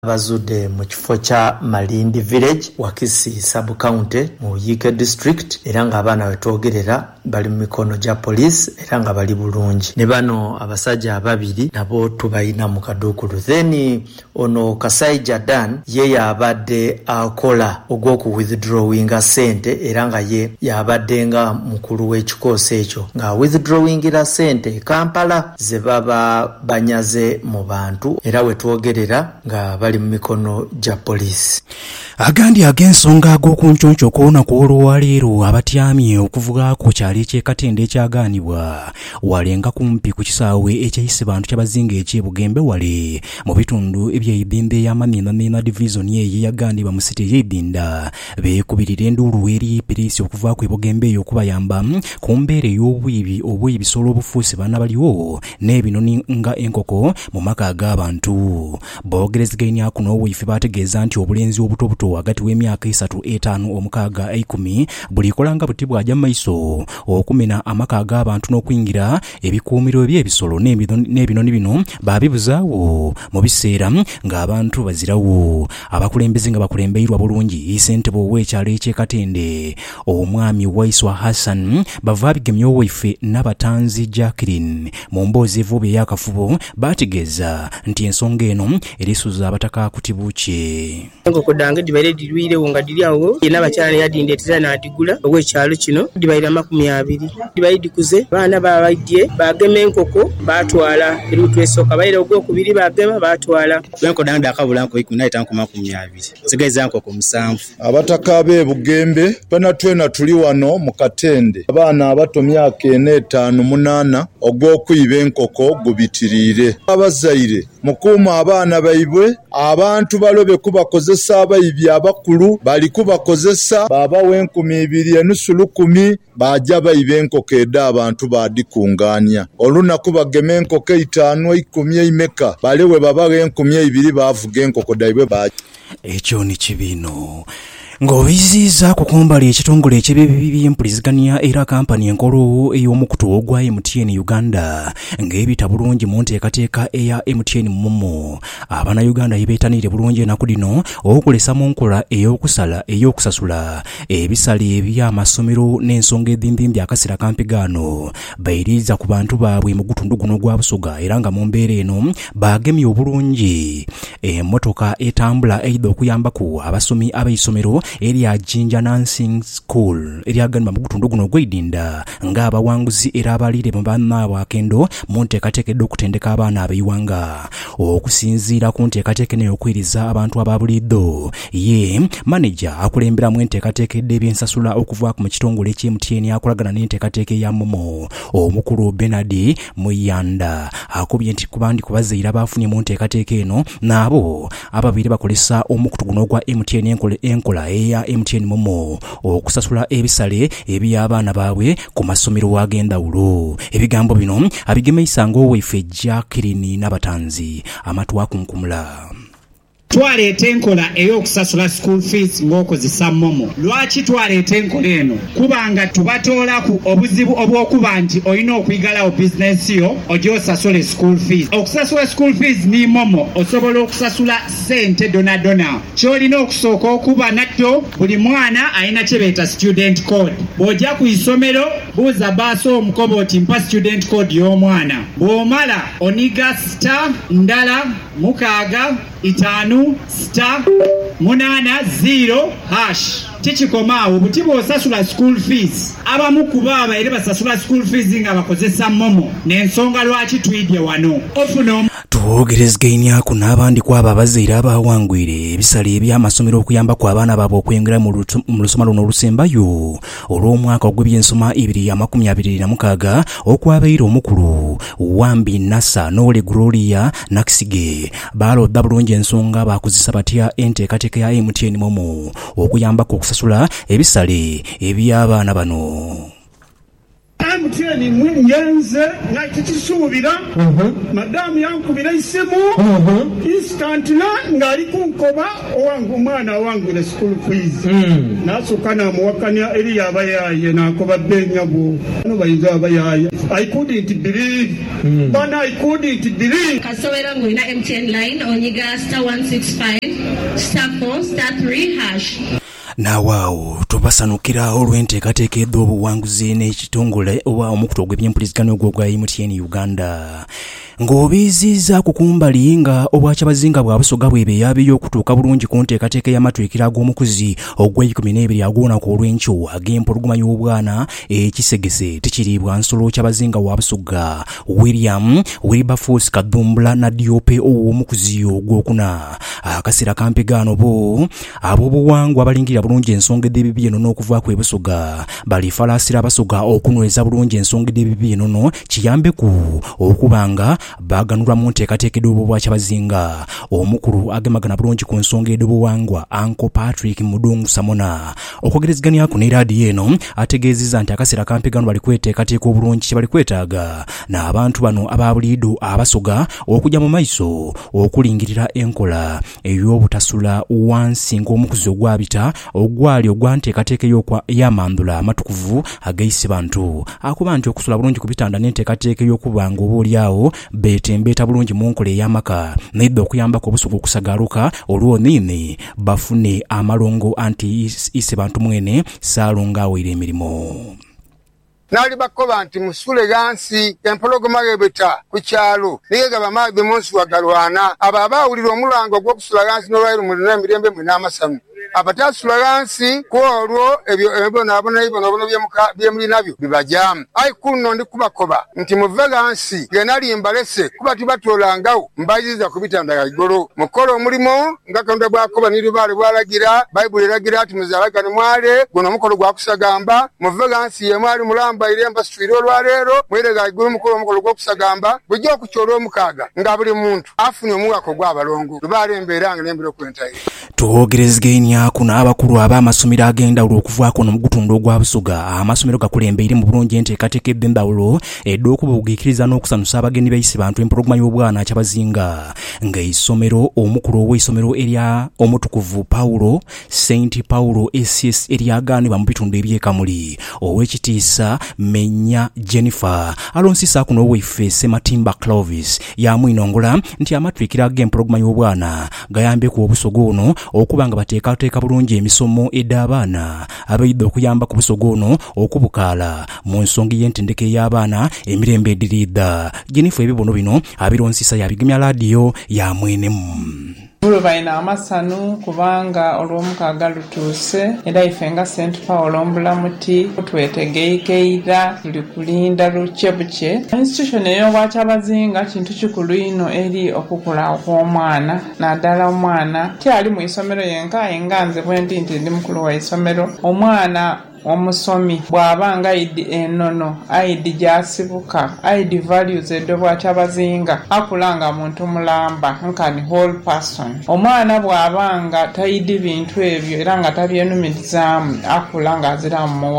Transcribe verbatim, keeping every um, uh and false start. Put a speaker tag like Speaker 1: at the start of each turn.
Speaker 1: Bazudde mu kifo kya Malindi Village Wakisi Sub County mu Yike District era nga abaana wetwogerera bali mu mikono gya police era nga bali bulungi. Ne bano abasajja ababiri nabo tubayina mu kadukulu. Then ono Kasai Jadan ye yabadde akola ogw'oku withdrawinga sente era nga ye yabadde nga mukulu w'ekikoosi ekyo nga withdrawingira sente Kampala ze baba banyaze mu bantu era wetwogerera nga bali mu mikono gya police.
Speaker 2: Agandi ag'ensonga ag'okunconco koona kw'olwaleero abatyamye okuvuga ku kyali ky'ekatende ekyaganibwa walenga kumpi ku kisaawe ekyayise bantu ky'abazinga eky'ebugembe wale mu bitundu eby'eibimbe y'amamina mina division ye yaganibwa mu city y'ebinda beekubirira enduulu eri poliisi okuva ku ebugembe eyo okubayamba ku mbeera ey'obwibi obw'ebisolo obufuusi baana baliwo n'ebinoni nga enkoko mu maka ag'abantu. Boogerezeganya kuno wiife bategeeza nti obulenzi obuto buto wakati w'emyaka esatu etaano omukaaga ekumi buli kolanga buti bwajja maiso okumena amaka ag'abantu n'okuyingira ebikuumiro by'ebisolo n'ebinoni bino babibuzaawo mu biseera ng'abantu bazirawo. Abakulembeze nga bakulembeirwa bulungi ssentebe ow'ekyalo eky'ekatende omwami Waiswa Hassan bava bigemya owaife Nabatanzi Jacqueline mu mboozi evuba ey'akafubo bategeeza nti ensonga eno erisuza abataka kutibuche
Speaker 3: enkoko dange dibaire dirwire wonga diriawo yena bakyala yadindetera nadigula ow'ekyalo kino dibaire makumi abiri dibaire dikuze baana babadye bagema enkoko batwala erutu esooka baire ogwokubiri bagema batwala enkoko dange dakabula nko ikumi na etaano ku makumi abiri zigeza enkoko musanvu.
Speaker 4: Abataka b'ebugembe pena twena tuli wano mu Katende abaana abato myaka ena etaano munaana ogw'okuyiba enkoko gubitirire abazaire mukuuma abaana baibwe abantu balobe kubakozesa abayibi abakulu bali kubakozesa baba w'enkumi ibiri enusu lukumi bajja bayiba enkoko edda abantu badikunganya olunaku bagema enkoko itaano ikumi eimeka balewe baba enkumi ibiri bavuga enkoko daibwe bajja
Speaker 2: ekyo ni kibino. Ng'obiziza kukumbali ekitongole eky'ebibi by'empuliziganya era kampani enkolo ey'omukutu ogwa M T N Uganda ng'ebita bulungi mu nteekateeka eya M T N Momo. Abana Uganda yebeetanire bulungi enaku dino okulesa mu nkola ey'okusala ey'okusasula ebisale eby'amasomero n'ensonga eddimbimbi akasera kampi gaano bayiriza ku bantu baabwe mu gutundu guno gwa Busoga era nga mu mbeera eno bagemye obulungi emmotoka etambula eidha okuyambaku abasomi ab'eisomero erya Jinja Nursing School eryaganibwa mu gutundu guno gw'Idinda ng'abawanguzi era abalire mu bannaabwe akendo mu nteekateekedde okutendeka abaana ab'eiwanga okusinziira ku nteekateeka n'okwiriza abantu ababuliddo. Ye manager akulemberamu enteekateekedde eby'ensasula okuva mu kitongole ky'M T N akolagana n'enteekateeka eya Momo omukulu Bernard Muyanda akubye nti kubandi kubazaire abafunye mu nteekateeka eno n'abo ababiri bakolesa omukutu guno gwa M T N enkola eya M T N Momo okusasula ebisale eby'abaana baabwe ku masomero agenda ulo. Ebigambo bino abigemeisa ng'owaife Jacqueline Nabatanzi amatwa kunkumula.
Speaker 5: Twaleeta enkola ey'okusasula school fees ng'okozesa Momo. Lwaki twaleeta enkola eno? Kubanga tubatoolaku obuzibu obw'okuba nti olina okuyigalawo bizinensi yo ojja osasule school fees. Okusasula school fees ni Momo osobola okusasula ssente donadona. Ky'olina okusooka okuba natto buli mwana alina kye beeta student code. Bw'ojja ku isomero buuza baaso omukoba oti mpa student code y'omwana. Bw'omala oniga star ndala mukaaga itaanu star munana zero hash tichikomaawo buti bw'osasula school fees abamu ku baaba era basasula school fees nga bakozesa Momo n'ensonga lwaki twidye wano ofuna twogerezeganya ku n'abandi kwabo abazaire abawangwire ebisale eby'amasomero okuyamba ku abaana baabwe okwengera mu lusoma luno olusembayo olw'omwaka ogw'ebyensoma ebiri amakumi abiri na mukaaga okwabaire omukulu Wambi Nasa n'Ole Gloria Nakisige balodda bulungi ensonga bakozesa batya enteekateeka ya M T N Momo okuyamba ku okusasula ebisale eby'abaana bano.
Speaker 6: M T N nyenze nga kikisuubira madamu yankubira isimu instantly ng'ali kunkoba owange omwana awangire school fees nasooka namuwakanya eri abayaye nakoba benyago no bayinza abayaye I couldn't believe but I couldn't believe
Speaker 7: kasowera ng'olina M T N line onyiga star one six five star four star three hash.
Speaker 2: Nawaawo tubasanukira olw'enteekateeka ed'obuwanguzi n'ekitongole oba omukutu ogw'ebyempuliziganya ogwo M T N Uganda ng'obiziza ku kumbali nga obwakyabazinga bwa busoga bwebeeyabiyo okutuuka bulungi ku nteekateeka y'amatwikira ag'omukuzi ogw'ekikumi n'ebiri ag'olunaku olw'enkyo ag'empologoma y'obwana ekisegese tekiriibwa nsolo kyabazinga wa busoga William Wilberforce Kadumbula na Diope ow'omukuzi ogwokuna akaseera kampegaano bo ab'obuwangwa abalingira bulungi ensonga ed'ebibi eno n'okuvaako ebusoga balifalaasira abasoga okunyweza bulungi ensonga ed'ebibi eno kiyambeku okubanga baganulwa mu nteekateeka ed'obwakyabazinga omukulu agemagana bulungi ku nsonga ed'obuwangwa Uncle Patrick Mudungu Samona okwogerezeganya ku ne raadiyo eno ategeezezza nti akaseera kampegano bali kweteekateeka obulungi kye bali kwetaaga n'abantu bano ababuliido abasoga okujja mu maiso okulingirira enkola ey'obutasula wansi ng'omukuzi ogwabita ogwali ogwa nteekateeka y'amandula amatukuvu agayise bantu akuba nti okusula bulungi ku bitanda n'enteekateeka y'okubanga oboolyawo beetembeeta bulungi mu nkola ey'amaka naidde okuyambako obusoga okusagaluka olwoniini bafune amalongo anti ise bantu mwene saalonga awera emirimu
Speaker 8: nali bakoba nti musule gansi empologoma gebeta ku kyalo niye gaba maadhi munsi wagalwana abo abawulira omulango gw'okusula gansi n'olwairo mulina emirembe mwe n'amasamu abatasula gansi kwolwo ebyo ebyo nabona ibona bono byemuli nabyo bibajamu ai kuno ndi kubakoba nti muve gansi genali imbalese kuba tibatolangawo mbayiza kubitanda igoro mukolo omulimo ngakanda bwakoba niribale bwalagira Bible iragira ati muzalagane mwale gono mukolo gwakusagamba muve gansi ye mwali mulamba iremba swiro lwalero mwerega igoro mukolo mukolo gwakusagamba bujja okucholo omukaga nga buli muntu afunye omuwako gwabalongo lubale emberanga nembiro kwentayi
Speaker 2: twogerezeganya kuna abakulu ab'amasomero agenda okuvaako no mugutundu ogwa busoga amasomero gakulembeire mu bulungi enteekateeka eddendawulo ed'okuba obugikiriza n'okusanusa abagenyi bayise bantu empologoma y'obwana kyabazinga ng'essomero omukulu ow'essomero erya omutukuvu Paulo Saint Paulo S S eryaganibwa mu bitundu ebyekamuli ow'ekitiisa Menya Jennifer alonsisa kuno owaife Sematimba Clovis yamwinongola nti amatwikira g'empologoma y'obwana gayambe ku obusoga ono okuba nga bateekateeka bulungi emisomo ed'abaana abaidde okuyamba ku busoga ono okubukaala mu nsonga y'entendeke y'abaana emirembe ediriidda Jennifer ebibono bino abironsisa yabigemya laadiyo ya mwenemu
Speaker 9: Oluvaina amasanu kubanga olw'omukaaga lutuuse era ife nga Saint Paul Mbulamuti twetegeikeira tuli kulinda luce buce institution ey'obwakyabazinga kintu kikulu ino eri okukula okw'omwana naddala omwana tyali mu isomero yenka enganze bwendi nti ndi mukulu wa isomero omwana omusomi bw'abanga idi enono aidi gyasibuka aidi values ed'obwakyabazinga akulanga muntu mulamba nkani whole person omwana bw'abanga tayidi bintu ebyo era nga tabyeenumirizaamu akulanga azira mu